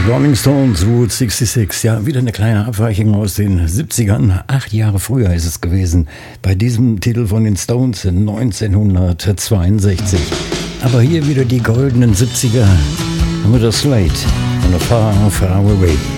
Rolling Stones, Route 66. Ja, wieder eine kleine Abweichung aus den 70ern. 8 Jahre früher ist es gewesen. Bei diesem Titel von den Stones 1962. Aber hier wieder die goldenen 70er. Haben wir das Slate. On a far, far away.